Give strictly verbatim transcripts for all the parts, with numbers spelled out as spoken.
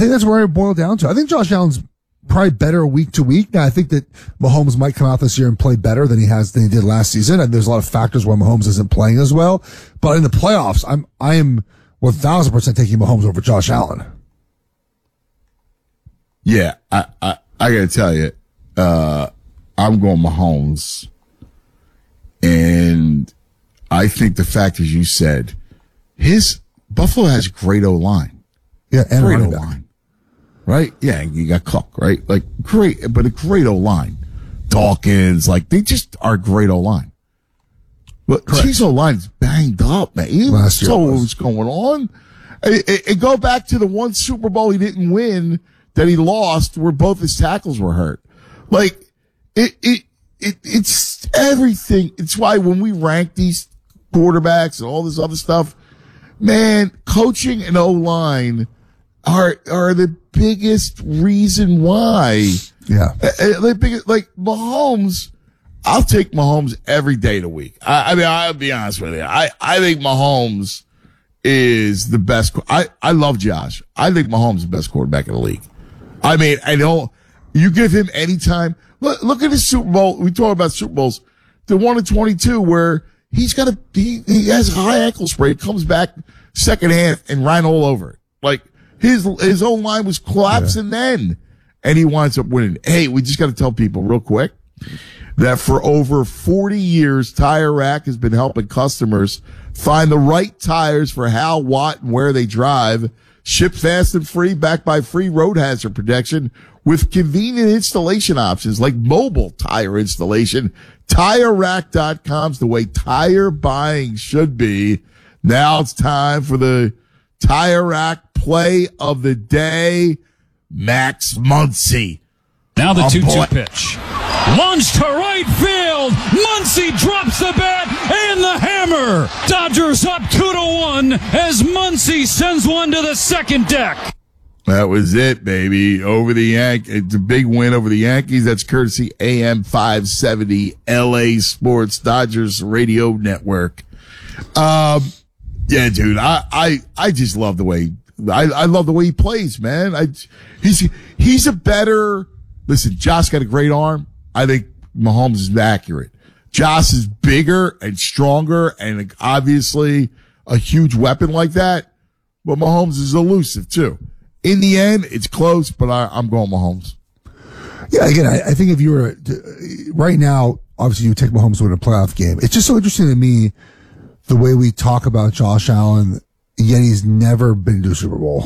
think that's where it boiled down to. I think Josh Allen's probably better week to week. Now, I think that Mahomes might come out this year and play better than he has than he did last season. And there's a lot of factors why Mahomes isn't playing as well. But in the playoffs, I'm I am one thousand percent taking Mahomes over Josh Allen. Yeah, I I, I got to tell you, uh, I'm going Mahomes, and I think the fact, as you said, his Buffalo has great O line. Yeah, and great O running back. line. Right? Yeah, you got Cook, right? Like, great, but a great O-line. Dawkins, like, they just are a great O-line. But Chiefs O-line is banged up, man. You Last year saw it what was. was going on. And, and go back to the one Super Bowl he didn't win that he lost where both his tackles were hurt. Like, it, it, it, it's everything. It's why when we rank these quarterbacks and all this other stuff, man, coaching and O-line are are the biggest reason why. Yeah. Uh, the biggest, like Mahomes, I'll take Mahomes every day of the week. I, I mean, I'll be honest with you. I, I think Mahomes is the best. I, I love Josh. I think Mahomes is the best quarterback in the league. I mean, I don't, you give him any time. Look, look at his Super Bowl. We talk about Super Bowls. The one in twenty-two where he's got a, he, he has a high ankle sprain, comes back second half and ran all over it. Like, His his own line was collapsing yeah. then, and he winds up winning. Hey, we just got to tell people real quick that for over forty years, Tire Rack has been helping customers find the right tires for how, what, and where they drive. Ship fast and free, backed by free road hazard protection with convenient installation options like mobile tire installation. Tire Rack dot com's the way tire buying should be. Now it's time for the Tire Rack play of the day, Max Muncy. Now the Oh, two two boy. pitch. Launch to right field. Muncy drops the bat and the hammer. Dodgers up two to one as Muncy sends one to the second deck. That was it, baby. Over the Yankees. It's a big win over the Yankees. That's courtesy A M five seventy L A Sports Dodgers Radio Network. Um, yeah, dude, I, I, I just love the way, I, I love the way he plays, man. I, he's, he's a better, listen, Josh got a great arm. I think Mahomes is accurate. Josh is bigger and stronger and obviously a huge weapon like that, but Mahomes is elusive too. In the end, it's close, but I, I'm going Mahomes. Yeah, again, I, I think if you were to, right now, obviously you would take Mahomes to win a playoff game. It's just so interesting to me the way we talk about Josh Allen, yet he's never been to a Super Bowl,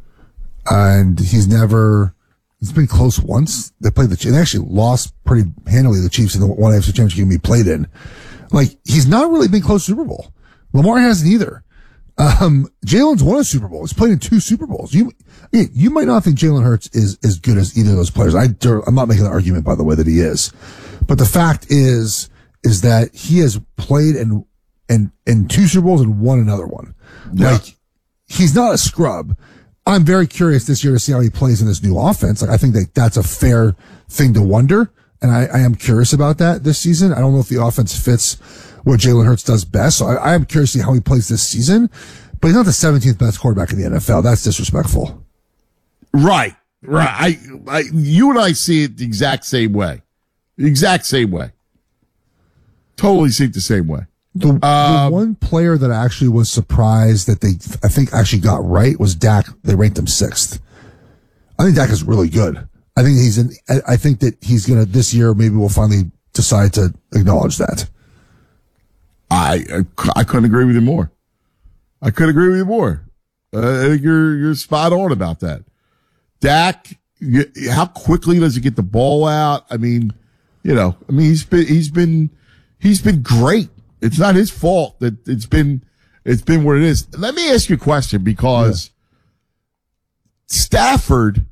and he's never. It's been close once. They played the Chiefs. They actually lost pretty handily the Chiefs in the one A F C Championship game he played in. Like, he's not really been close to Super Bowl. Lamar hasn't either. Um, Jalen's won a Super Bowl. He's played in two Super Bowls. You, you might not think Jalen Hurts is as good as either of those players. I, I'm not making the argument, by the way, that he is. But the fact is, is that he has played in, in, in two Super Bowls and won another one. Yeah. Like, he's not a scrub. I'm very curious this year to see how he plays in this new offense. Like, I think that that's a fair thing to wonder. And I, I am curious about that this season. I don't know if the offense fits what Jalen Hurts does best. So I, I am curious to see how he plays this season, but he's not the seventeenth best quarterback in the N F L. That's disrespectful. Right. Right. I, I, you and I see it the exact same way. The exact same way. Totally see it the same way. The, Um, the one player that I actually was surprised that they, I think, actually got right was Dak. They ranked him sixth. I think Dak is really good. I think he's in, I, I think that he's going to, this year, maybe we'll finally decide to acknowledge that. I, I, I couldn't agree with you more. I couldn't agree with you more. Uh, I think you're, you're spot on about that. Dak, you, how quickly does he get the ball out? I mean, you know, I mean, he's been, he's been, he's been great. It's not his fault that it's been, it's been what it is. Let me ask you a question because yeah. Stafford,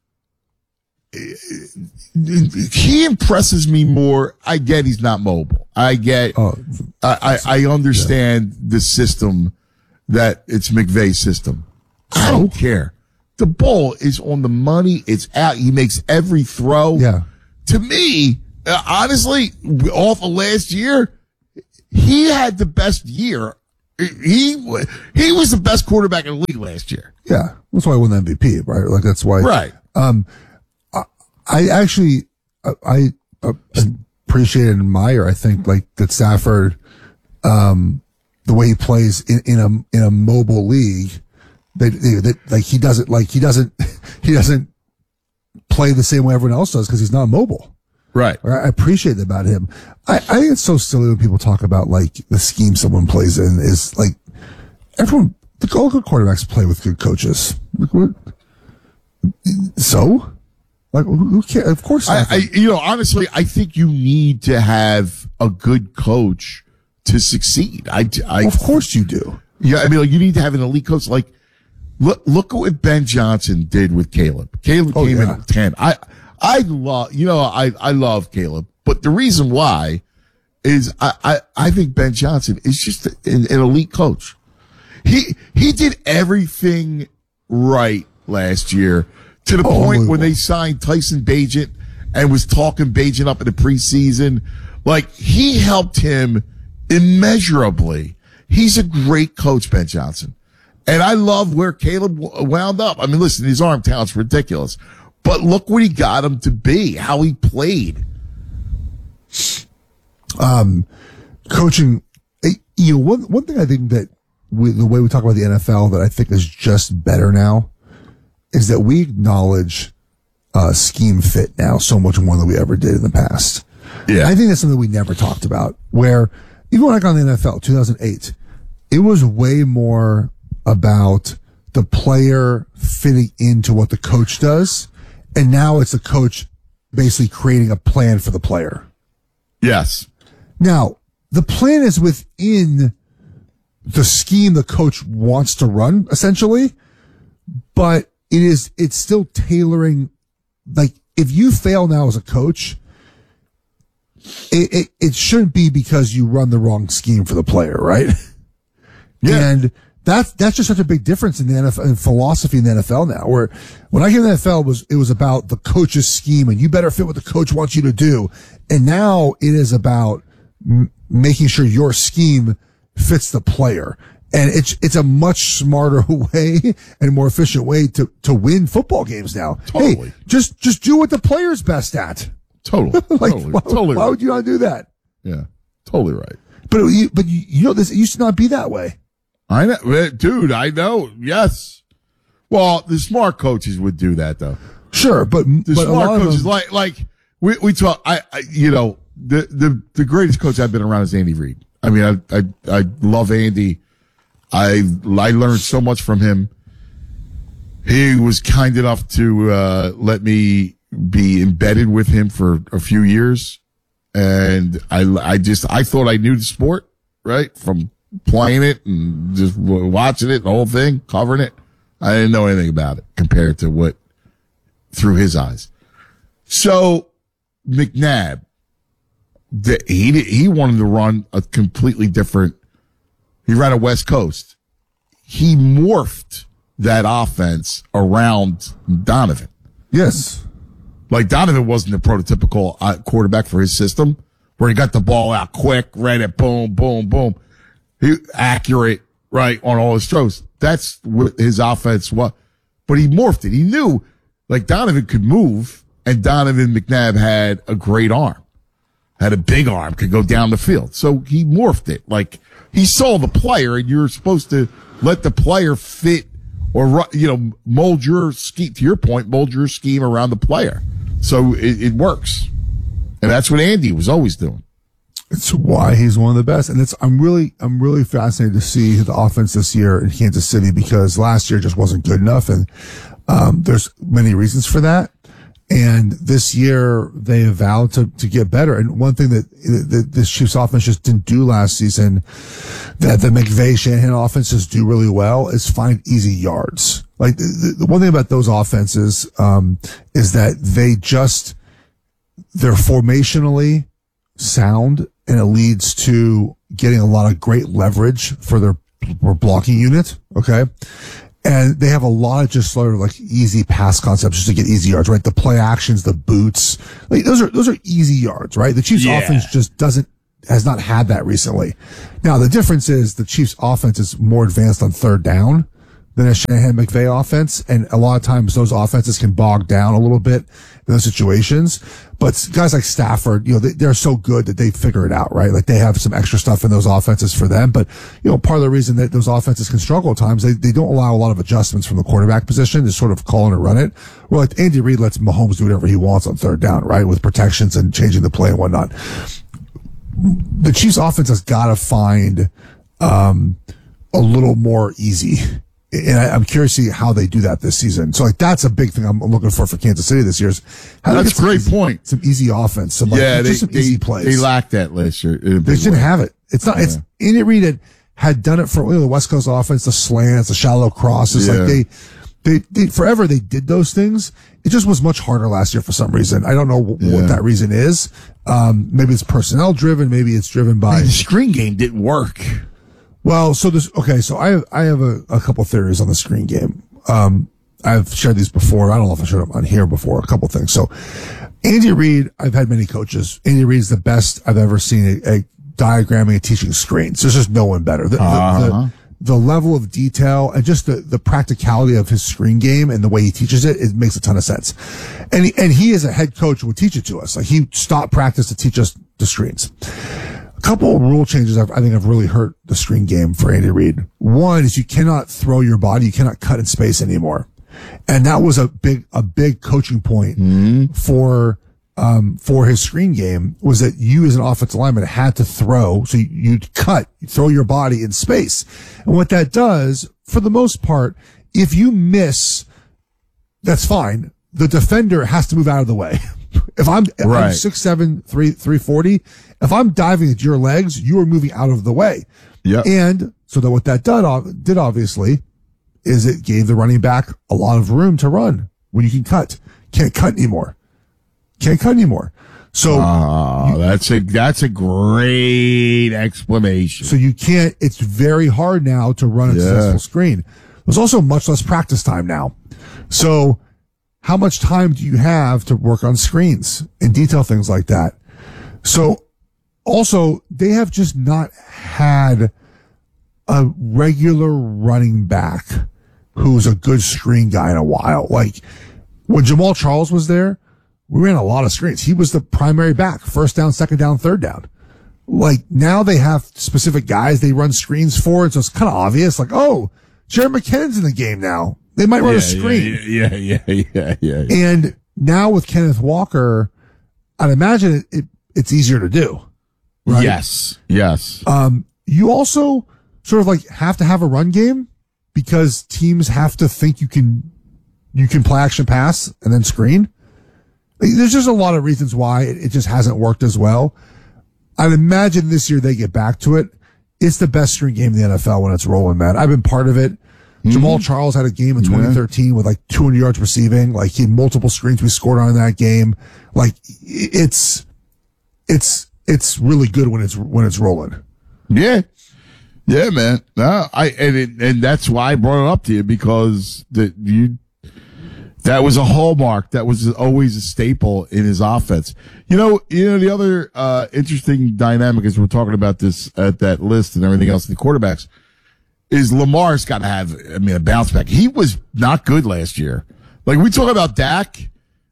he impresses me more. I get he's not mobile. I get, Oh, I, I, I understand yeah. the system that it's McVay's system. I don't care. The ball is on the money. It's out. He makes every throw. Yeah. To me, uh, honestly, off of last year, he had the best year. He he was the best quarterback in the league last year. Yeah. That's why I won the M V P, right? Like that's why. Right. Um, I, I actually, I, I appreciate and admire, I think, like that Stafford, um, the way he plays in, in a, in a mobile league that, that, like he doesn't, like he doesn't, he doesn't play the same way everyone else does because he's not mobile. Right. I appreciate that about him. I, I think it's so silly when people talk about like the scheme someone plays in is like everyone, the all good quarterbacks play with good coaches. Like, what? So? Like, who, who cares? Of course I, not. I, you know, honestly, I think you need to have a good coach to succeed. I, I, Of course you do. Yeah, I mean, like, you need to have an elite coach. Like, look, look at what Ben Johnson did with Caleb. Caleb Oh, came yeah. in at ten. I, I love, you know, I, I love Caleb, but the reason why is I, I, I think Ben Johnson is just an, an elite coach. He, he did everything right last year to the Oh, point when they signed Tyson Bagent and was talking Bagent up in the preseason. Like, he helped him immeasurably. He's a great coach, Ben Johnson. And I love where Caleb wound up. I mean, listen, his arm talent's ridiculous, but look what he got him to be, how he played. Um, coaching, eh, you know, one, one thing I think that we, the way we talk about the N F L that I think is just better now is that we acknowledge, uh, scheme fit now so much more than we ever did in the past. Yeah. I think that's something we never talked about where even when I got in the N F L, two thousand eight, it was way more about the player fitting into what the coach does. And now it's the coach basically creating a plan for the player. Yes. Now, the plan is within the scheme the coach wants to run, essentially, but it is, it's still tailoring. Like, if you fail now as a coach, it, it, it shouldn't be because you run the wrong scheme for the player, right? Yeah. And that's, that's just such a big difference in the N F L, in philosophy in the N F L now, where when I came to the N F L, it was, it was about the coach's scheme and you better fit what the coach wants you to do. And now it is about m- making sure your scheme fits the player. And it's, it's a much smarter way and more efficient way to, to win football games now. Totally. Hey, just, just do what the player's best at. Totally. Like, totally. why, totally. why Right. would you not do that? Yeah. Totally right. But, it, but you, you know, this, it used to not be that way. I know, eh, dude, I know. Yes. Well, the smart coaches would do that though. Sure, but, The but a smart lot of coaches, them- like, like, we, we talk, I, I, you know, the, the, the greatest coach I've been around is Andy Reid. I mean, I, I, I love Andy. I, I learned so much from him. He was kind enough to, uh, let me be embedded with him for a few years. And I, I just, I thought I knew the sport, right? From playing it and just watching it, the whole thing, covering it. I didn't know anything about it compared to what, through his eyes. So McNabb, the, he, he wanted to run a completely different, he ran a West Coast. He morphed that offense around Donovan. yes. Like Donovan wasn't the prototypical uh, quarterback for his system where he got the ball out quick, read it, boom, boom, boom. He accurate, right, on all his throws. That's what his offense was. But he morphed it. He knew, like, Donovan could move, and Donovan McNabb had a great arm, had a big arm, could go down the field. So he morphed it. Like, he saw the player, and you're supposed to let the player fit or, you know, mold your scheme, to your point, mold your scheme around the player. So it, it works. And that's what Andy was always doing. It's why he's one of the best. And it's, I'm really, I'm really fascinated to see the offense this year in Kansas City because last year just wasn't good enough. And, um, there's many reasons for that. And this year they have vowed to, to get better. And one thing that, that this Chiefs offense just didn't do last season that the McVay Shanahan offenses do really well is find easy yards. Like the, the one thing about those offenses, um, is that they just, they're formationally sound and it leads to getting a lot of great leverage for their blocking unit. Okay. And they have a lot of just sort of like easy pass concepts just to get easy yards, right? The play actions, the boots, like those are, those are easy yards, right? The Chiefs Yeah. offense just doesn't, has not had that recently. Now the difference is the Chiefs offense is more advanced on third down than a Shanahan McVay offense. And a lot of times those offenses can bog down a little bit in those situations. But guys like Stafford, you know, they, they're so good that they figure it out, right? Like they have some extra stuff in those offenses for them. But, you know, part of the reason that those offenses can struggle at times, they, they don't allow a lot of adjustments from the quarterback position to sort of call and run it. Well, like Andy Reid lets Mahomes do whatever he wants on third down, right? With protections and changing the play and whatnot. The Chiefs offense has got to find, um, a little more easy. And I, I'm curious to see how they do that this season. So, like, that's a big thing I'm looking for for Kansas City this year. Is how that's a great easy, point. Some easy offense. Some, like, yeah, they, just some they, easy plays. They lacked that last year. They didn't way. have it. It's not, yeah. it's, Andy Reid had, had done it for, you know, the West Coast offense, the slants, the shallow crosses. Yeah. Like, they, they, they, forever they did those things. It just was much harder last year for some reason. I don't know w- yeah. what that reason is. Um, maybe it's personnel driven. Maybe it's driven by. The screen game didn't work. Well, so this, okay, so I have, I have a, a couple theories on the screen game. Um, I've shared these before. I don't know if I shared them on here before, a couple things. So Andy Reid, I've had many coaches. Andy Reid's the best I've ever seen a, a diagramming and teaching screens. There's just no one better. The, uh-huh. the, the, the level of detail and just the, the practicality of his screen game and the way he teaches it, it makes a ton of sense. And he, and he as a head coach would teach it to us. Like he stopped practice to teach us the screens. A couple of rule changes I've, I think have really hurt the screen game for Andy Reid. One is you cannot throw your body, you cannot cut in space anymore. And that was a big, a big coaching point mm-hmm. for, um, for his screen game was that you as an offensive lineman had to throw. So you, you'd cut, you throw your body in space. And what that does, for the most part, if you miss, that's fine. The defender has to move out of the way. If I'm, if right. I'm six, seven, three, three forty, if I'm diving at your legs, you are moving out of the way. Yeah. And so that what that did, did obviously is it gave the running back a lot of room to run when you can cut. Can't cut anymore. Can't cut anymore. So oh, you, that's a, that's a great explanation. So you can't, it's very hard now to run a yeah. successful screen. There's also much less practice time now. So how much time do you have to work on screens and detail things like that? So also they have just not had a regular running back who's a good screen guy in a while. Like when Jamal Charles was there, we ran a lot of screens. He was the primary back, first down, second down, third down. Like now they have specific guys they run screens for. And so it's kind of obvious. Like, oh, Jared McKinnon's in the game now. They might run yeah, a screen. Yeah, yeah, yeah, yeah, yeah. And now with Kenneth Walker, I'd imagine it, it it's easier to do. Right? Yes, yes. Um, you also sort of like have to have a run game because teams have to think you can, you can play action pass and then screen. There's just a lot of reasons why it, it just hasn't worked as well. I'd imagine this year they get back to it. It's the best screen game in the N F L when it's rolling, man. I've been part of it. Mm-hmm. Jamal Charles had a game in twenty thirteen yeah. with like two hundred yards receiving. Like he had multiple screens we scored on in that game. Like it's, it's, it's really good when it's, when it's rolling. Yeah. Yeah, man. No, I, and it, and that's why I brought it up to you because that you, that was a hallmark. That was always a staple in his offense. You know, you know, the other, uh, interesting dynamic as we're talking about this at that list and everything else, the quarterbacks is Lamar's got to have, I mean, a bounce back. He was not good last year. Like we talk about Dak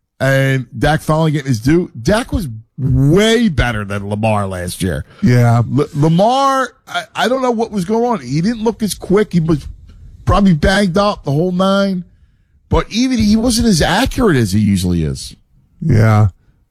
and Dak finally getting his due. Dak was way better than Lamar last year. Yeah. L- Lamar, I, I don't know what was going on. He didn't look as quick. He was probably banged up the whole nine. But even he wasn't as accurate as he usually is. Yeah.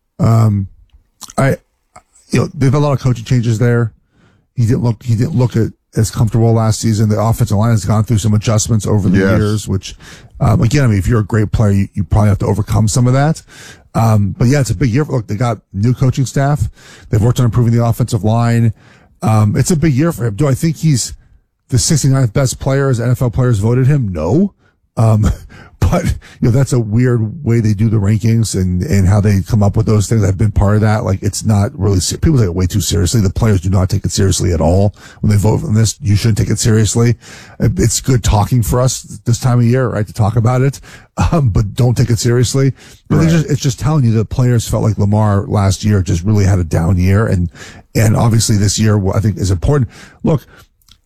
Um, I, you know, they've had a lot of coaching changes there. He didn't look, he didn't look at, as comfortable last season. The offensive line has gone through some adjustments over the yes. years, which, um, again, I mean, if you're a great player, you, you probably have to overcome some of that. Um, but yeah, it's a big year. Look, they got new coaching staff. They've worked on improving the offensive line. Um, it's a big year for him. Do I think he's the sixty-ninth best player as N F L players voted him? No. Um, but, you know, that's a weird way they do the rankings and, and how they come up with those things. I've been part of that. Like, it's not really, people take it way too seriously. The players do not take it seriously at all. When they vote on this, you shouldn't take it seriously. It's good talking for us this time of year, right, to talk about it. Um, but don't take it seriously. But right. just, it's just telling you the players felt like Lamar last year just really had a down year. And, and obviously this year, I think is important. Look, it,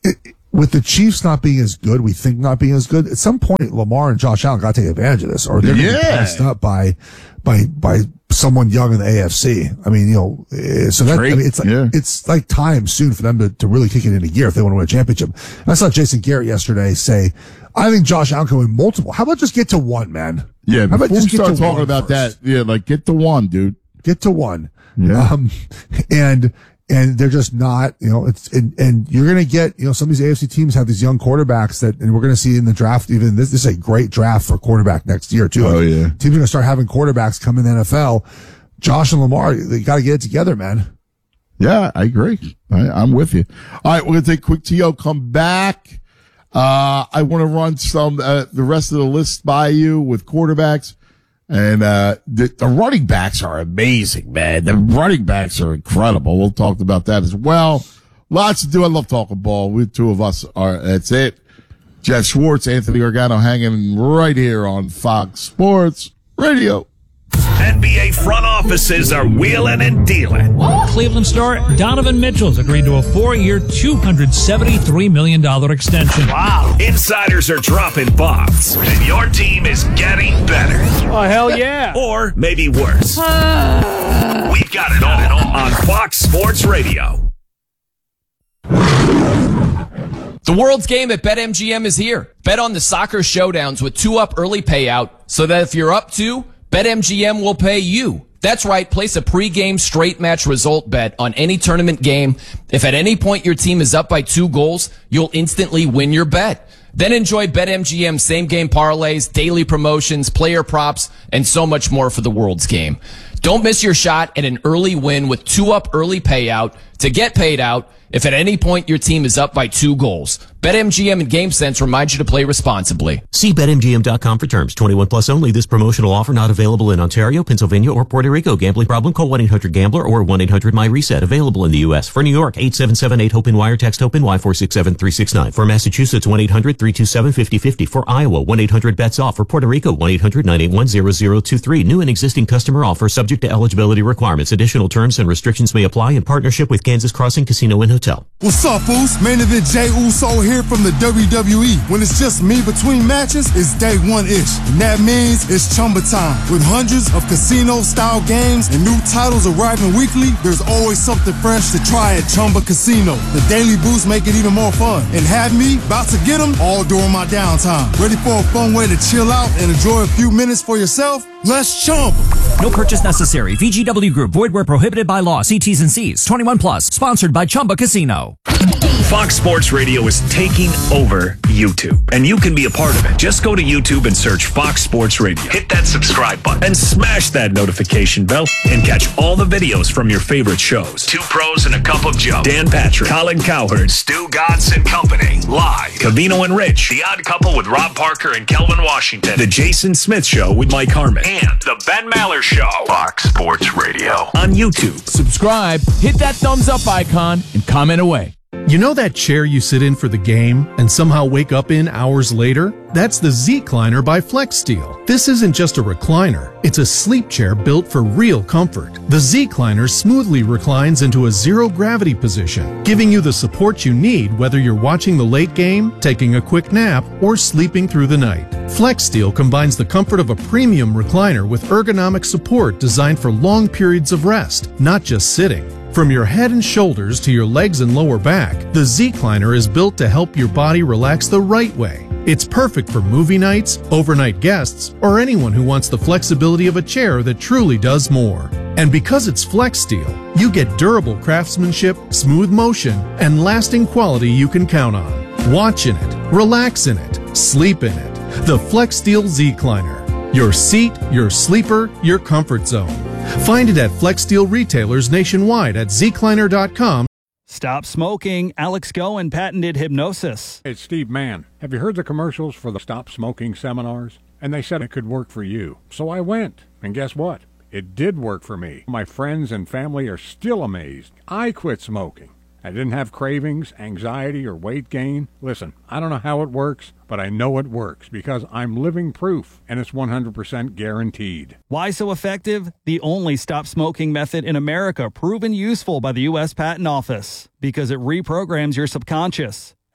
with the Chiefs not being as good, we think not being as good, at some point Lamar and Josh Allen got to take advantage of this, or they're going to Yeah. be passed up by by by someone young in the A F C. I mean, you know, eh, so that I mean, it's like, Yeah. it's like time soon for them to, to really kick it into gear if they want to win a championship. And I saw Jason Garrett yesterday say, I think Josh Allen can win multiple. How about just get to one, man? Yeah, How about before we just get start to talking one about first? that, yeah, like get the one, dude. Get to one. Yeah. Um, and, and they're just not, you know, it's, and, and you're going to get, you know, some of these A F C teams have these young quarterbacks that, and we're going to see in the draft, even this, this is a great draft for quarterback next year too. Oh, yeah. Teams are going to start having quarterbacks come in the N F L. Josh and Lamar, they got to get it together, man. Yeah, I agree. I, I'm with you. All right, we're going to take a quick T O, come back. Uh, I want to run some, uh, the rest of the list by you with quarterbacks. And, uh, the, the running backs are amazing, man. The running backs are incredible. We'll talk about that as well. Lots to do. I love talking ball. We two of us are, that's it. Jeff Schwartz, Anthony Organo hanging right here on Fox Sports Radio. N B A front offices are wheeling and dealing. Cleveland star Donovan Mitchell's agreed to a four-year, two hundred seventy-three million dollars extension. Wow. Insiders are dropping bombs, and your team is getting better. Oh, hell yeah. Or maybe worse. We've got it all on Fox Sports Radio. The world's game at BetMGM is here. Bet on the soccer showdowns with two up early payout so that if you're up two, BetMGM will pay you. That's right. Place a pregame straight match result bet on any tournament game. If at any point your team is up by two goals, you'll instantly win your bet. Then enjoy BetMGM same game parlays, daily promotions, player props, and so much more for the world's game. Don't miss your shot at an early win with two up early payout to get paid out if at any point your team is up by two goals. BetMGM and GameSense remind you to play responsibly. See Bet M G M dot com for terms. twenty-one plus only. This promotional offer not available in Ontario, Pennsylvania, or Puerto Rico. Gambling problem? Call one eight hundred gambler or one eight hundred my reset. Available in the U S. For New York, eight seven seven eight HOPE-N wire. Text HOPE-N-Y four six seven three six nine. For Massachusetts, one eight hundred three two seven five zero five zero. For Iowa, one eight hundred bets off. For Puerto Rico, one eight hundred nine eight one zero zero two three. New and existing customer offer subject to eligibility requirements. Additional terms and restrictions may apply in partnership with Kansas Crossing Casino and Hotel. What's up, fools? Main event Jey Uso here from the W W E. When it's just me between matches, it's day one-ish. And that means it's Chumba time. With hundreds of casino-style games and new titles arriving weekly, there's always something fresh to try at Chumba Casino. The daily boosts make it even more fun. And have me about to get them all during my downtime. Ready for a fun way to chill out and enjoy a few minutes for yourself? Let's Chumba. No purchase necessary. V G W Group. Void where prohibited by law. See T's and C's. twenty-one plus. Sponsored by Chumba Casino. Fox Sports Radio is taking over YouTube, and you can be a part of it. Just go to YouTube and search Fox Sports Radio. Hit that subscribe button and smash that notification bell and catch all the videos from your favorite shows. Two Pros and a Cup of Joe. Dan Patrick, Colin Cowherd, Stu Gatz and Company. Live. Cavino and Rich. The Odd Couple with Rob Parker and Kelvin Washington. The Jason Smith Show with Mike Harmon. And The Ben Maller Show. Fox Sports Radio. On YouTube. Subscribe, hit that thumbs up icon, and comment away. You know that chair you sit in for the game and somehow wake up in hours later? That's the Z-Cliner by FlexSteel. This isn't just a recliner. It's a sleep chair built for real comfort. The Z-Cliner smoothly reclines into a zero-gravity position, giving you the support you need whether you're watching the late game, taking a quick nap, or sleeping through the night. FlexSteel combines the comfort of a premium recliner with ergonomic support designed for long periods of rest, not just sitting. From your head and shoulders to your legs and lower back, the Z-Cliner is built to help your body relax the right way. It's perfect for movie nights, overnight guests, or anyone who wants the flexibility of a chair that truly does more. And because it's FlexSteel, you get durable craftsmanship, smooth motion, and lasting quality you can count on. Watch in it, relax in it, sleep in it. The FlexSteel Z-Cliner. Your seat, your sleeper, your comfort zone. Find it at FlexSteel retailers nationwide at Z Cliner dot com. Stop smoking. Alex Goen patented hypnosis. It's Steve Mann. Have you heard the commercials for the Stop Smoking seminars? And they said it could work for you. So I went. And guess what? It did work for me. My friends and family are still amazed. I quit smoking. I didn't have cravings, anxiety, or weight gain. Listen, I don't know how it works, but I know it works because I'm living proof, and it's one hundred percent guaranteed. Why so effective? The only stop smoking method in America proven useful by the U S Patent Office because it reprograms your subconscious.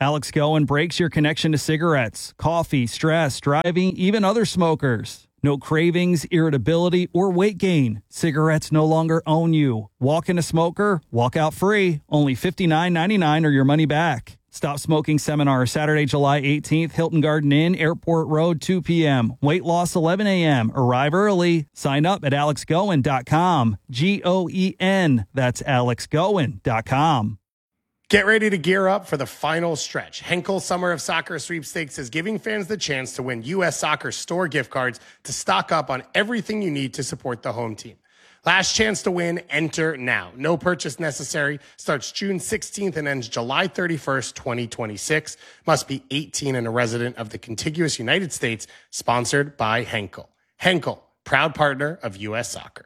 Alex Goen breaks your connection to cigarettes, coffee, stress, driving, even other smokers. No cravings, irritability, or weight gain. Cigarettes no longer own you. Walk in a smoker, walk out free. Only fifty-nine ninety-nine or your money back. Stop Smoking Seminar, Saturday, July eighteenth, Hilton Garden Inn, Airport Road, two p.m. Weight loss, eleven a.m. Arrive early. Sign up at alex goen dot com. G O E N. That's alex goen dot com. Get ready to gear up for the final stretch. Henkel Summer of Soccer Sweepstakes is giving fans the chance to win U S Soccer store gift cards to stock up on everything you need to support the home team. Last chance to win, enter now. No purchase necessary. Starts June sixteenth and ends July thirty-first, twenty twenty-six. Must be eighteen and a resident of the contiguous United States. Sponsored by Henkel. Henkel, proud partner of U S Soccer.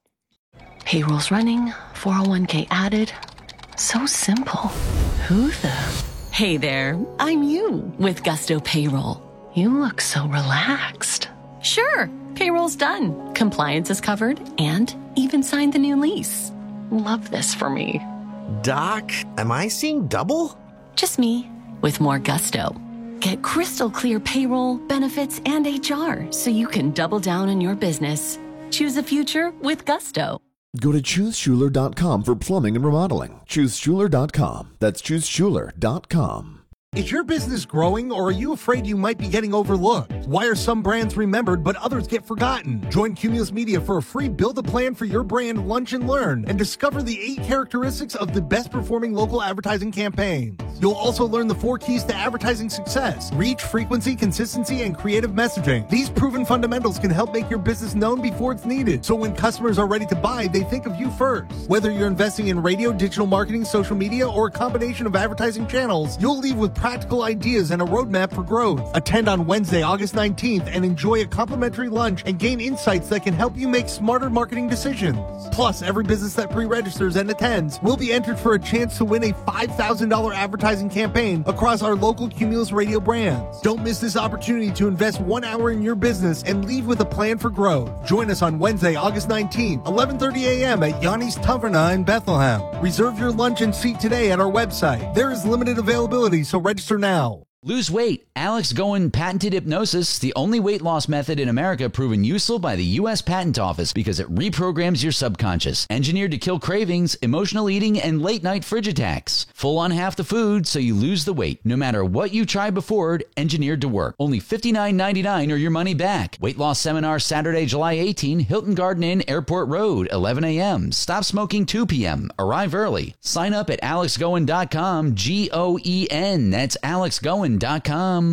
Payroll's running, four oh one k added. So simple. Who the? Hey there, I'm you with Gusto Payroll. You look so relaxed. Sure, payroll's done. Compliance is covered and even signed the new lease. Love this for me. Doc, am I seeing double? Just me with more gusto. Get crystal clear payroll, benefits, and H R so you can double down on your business. Choose a future with Gusto. Go to choose schuler dot com for plumbing and remodeling. choose schuler dot com. That's choose schuler dot com. Is your business growing, or are you afraid you might be getting overlooked? Why are some brands remembered but others get forgotten? Join Cumulus Media for a free Build a Plan for Your Brand Lunch and Learn and discover the eight characteristics of the best performing local advertising campaigns. You'll also learn the four keys to advertising success: reach, frequency, consistency, and creative messaging. These proven fundamentals can help make your business known before it's needed, so when customers are ready to buy, they think of you first. Whether you're investing in radio, digital marketing, social media, or a combination of advertising channels, you'll leave with practical ideas and a roadmap for growth. Attend on Wednesday, August nineteenth and enjoy a complimentary lunch and gain insights that can help you make smarter marketing decisions. Plus, every business that pre-registers and attends will be entered for a chance to win a five thousand dollars advertising campaign across our local Cumulus Radio brands. Don't miss this opportunity to invest one hour in your business and leave with a plan for growth. Join us on Wednesday, August nineteenth, eleven thirty a.m. at Yanni's Taverna in Bethlehem. Reserve your lunch and seat today at our website. There is limited availability, so register now. Lose weight. Alex Goen patented hypnosis, the only weight loss method in America proven useful by the U S Patent Office because it reprograms your subconscious. Engineered to kill cravings, emotional eating, and late-night fridge attacks. Full on half the food so you lose the weight. No matter what you tried before, engineered to work. Only fifty-nine ninety-nine or your money back. Weight loss seminar Saturday, July eighteenth, Hilton Garden Inn, Airport Road, eleven a.m. Stop smoking two p.m. Arrive early. Sign up at alex goen dot com. G O E N. That's alex goen dot com.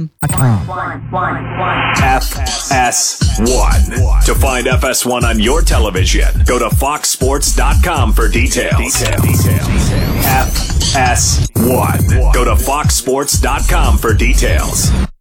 F S one. To find F S one on your television, go to fox sports dot com for details. F S one. Go to fox sports dot com for details.